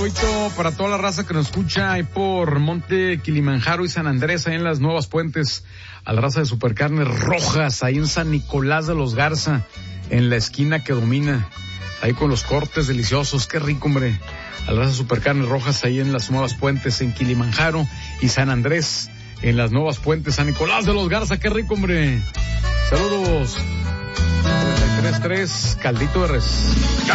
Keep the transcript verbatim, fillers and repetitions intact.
saludito para toda la raza que nos escucha ahí por Monte Kilimanjaro y San Andrés, ahí en las Nuevas Puentes, a la raza de Supercarnes Rojas, ahí en San Nicolás de los Garza, en la esquina que domina, ahí con los cortes deliciosos, qué rico, hombre. A la raza de Supercarnes Rojas, ahí en las Nuevas Puentes, en Kilimanjaro y San Andrés, en las Nuevas Puentes, San Nicolás de los Garza, qué rico, hombre. Saludos. noventa y tres tres, caldito de res.